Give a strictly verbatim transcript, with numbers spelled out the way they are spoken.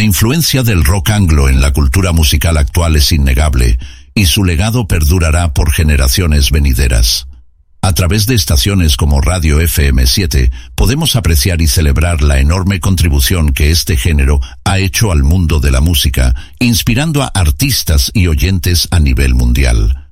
influencia del rock anglo en la cultura musical actual es innegable, y su legado perdurará por generaciones venideras. A través de estaciones como Radio F M siete, podemos apreciar y celebrar la enorme contribución que este género ha hecho al mundo de la música, inspirando a artistas y oyentes a nivel mundial.